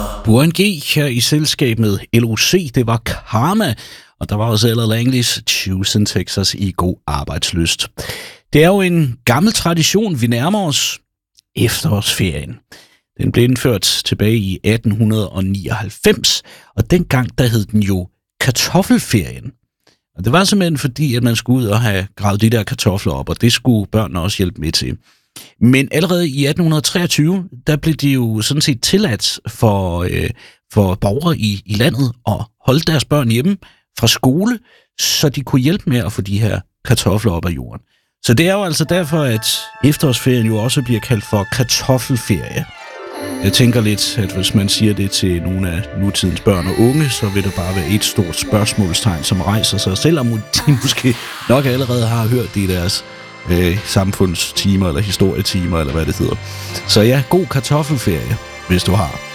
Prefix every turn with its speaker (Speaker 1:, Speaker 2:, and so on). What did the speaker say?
Speaker 1: Burhan G her i selskab med LOC, det var Karma, og der var også Ella Langley's Choose in Texas i God arbejdslyst. Det er jo en gammel tradition, vi nærmer os efterårsferien. Den blev indført tilbage i 1899, og dengang der hed den jo kartoffelferien. Og det var simpelthen fordi, at man skulle ud og have gravet de der kartofler op, og det skulle børnene også hjælpe med til. Men allerede i 1823, der blev det jo sådan set tilladt for borgere i landet at holde deres børn hjemme fra skole, så de kunne hjælpe med at få de her kartofler op af jorden. Så det er jo altså derfor, at efterårsferien jo også bliver kaldt for kartoffelferie. Jeg tænker lidt, at hvis man siger det til nogle af nutidens børn og unge, så vil det bare være et stort spørgsmålstegn, som rejser sig, selvom de måske nok allerede har hørt det i deres samfundstimer eller historietimer, eller hvad det hedder. Så ja, god kartoffelferie, hvis du har.